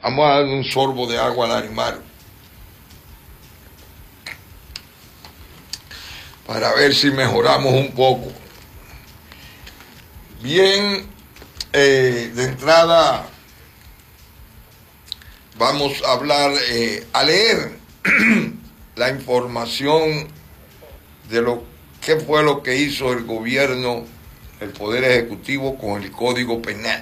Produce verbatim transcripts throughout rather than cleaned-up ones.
Vamos a darle un sorbo de agua al animal para ver si mejoramos un poco. Bien, eh, de entrada vamos a hablar, eh, a leer la información de lo que fue lo que hizo el gobierno, el Poder Ejecutivo con el Código Penal.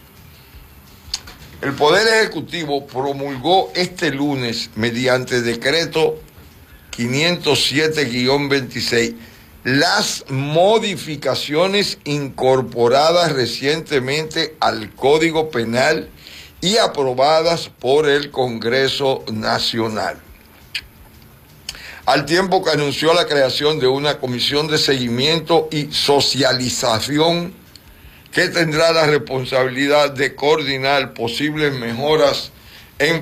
El Poder Ejecutivo promulgó este lunes, mediante decreto quinientos siete guión veintiséis, las modificaciones incorporadas recientemente al Código Penal y aprobadas por el Congreso Nacional, al tiempo que anunció la creación de una comisión de seguimiento y socialización que tendrá la responsabilidad de coordinar posibles mejoras en,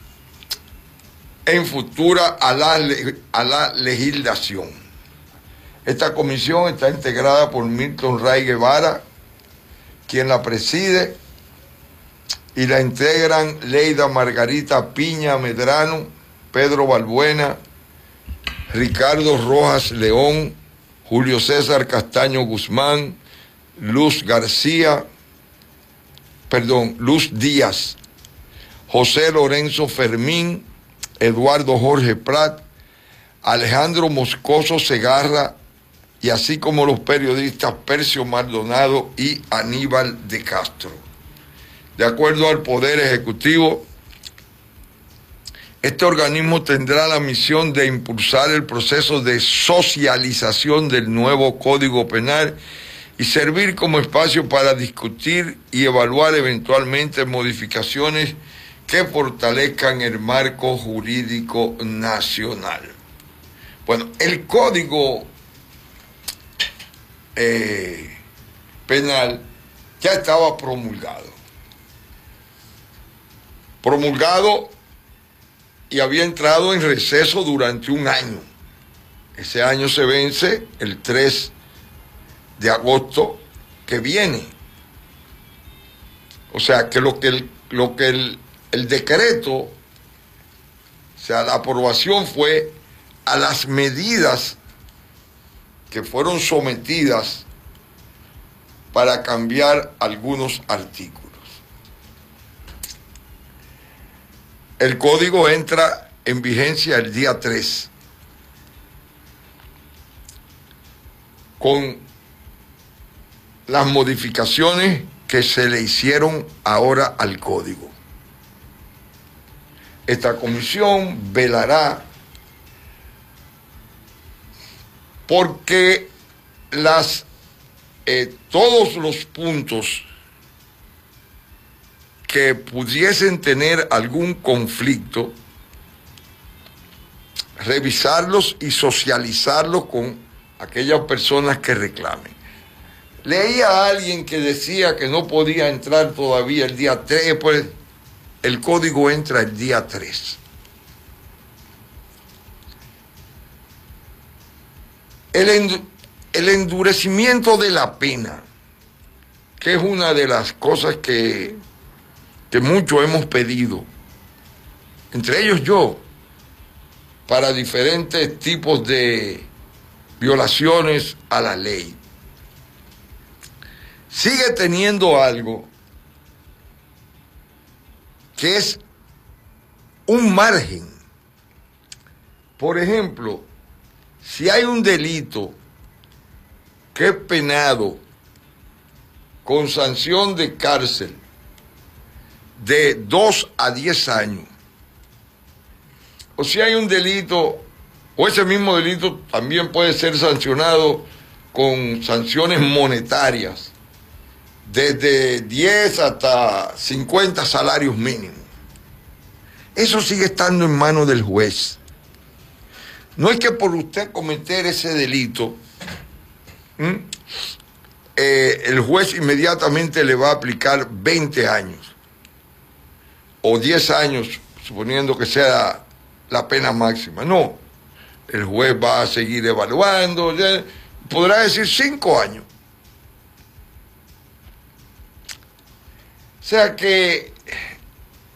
en futura a la, a la legislación. Esta comisión está integrada por Milton Ray Guevara, quien la preside, y la integran Leida Margarita Piña Medrano, Pedro Balbuena, Ricardo Rojas León, Julio César Castaño Guzmán, Luz García, perdón, Luz Díaz, José Lorenzo Fermín, Eduardo Jorge Prat, Alejandro Moscoso Segarra, y así como los periodistas Percio Maldonado y Aníbal de Castro. De acuerdo al Poder Ejecutivo, este organismo tendrá la misión de impulsar el proceso de socialización del nuevo Código Penal y servir como espacio para discutir y evaluar eventualmente modificaciones que fortalezcan el marco jurídico nacional. Bueno, el Código eh, Penal ya estaba promulgado. Promulgado y había entrado en receso durante un año. Ese año se vence el tres de agosto que viene. O sea que lo que el, lo que el, el decreto, o sea, la aprobación fue a las medidas que fueron sometidas para cambiar algunos artículos. El código entra en vigencia el día tres, con las modificaciones que se le hicieron ahora al código. Esta comisión velará porque las, eh, todos los puntos que pudiesen tener algún conflicto, revisarlos y socializarlos con aquellas personas que reclamen. Leía a alguien que decía que no podía entrar todavía el día tres, pues el código entra el día tres. El, endu el endurecimiento de la pena, que es una de las cosas que, que mucho hemos pedido, entre ellos yo, para diferentes tipos de violaciones a la ley, sigue teniendo algo que es un margen. Por ejemplo, si hay un delito que es penado con sanción de cárcel de dos a diez años, o si hay un delito, o ese mismo delito también puede ser sancionado con sanciones monetarias, desde diez hasta cincuenta salarios mínimos. Eso sigue estando en manos del juez. No es que por usted cometer ese delito, ¿m? Eh, el juez inmediatamente le va a aplicar veinte años o diez años, suponiendo que sea la pena máxima. No, el juez va a seguir evaluando, ya, podrá decir cinco años. O sea que